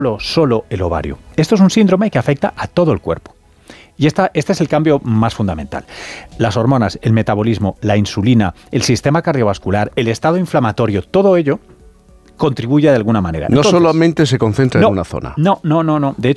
solo el ovario. Esto es un síndrome que afecta a todo el cuerpo. Y este es el cambio más fundamental. Las hormonas, el metabolismo, la insulina, el sistema cardiovascular, el estado inflamatorio, todo ello contribuye de alguna manera. No solamente se concentra en una zona. No. De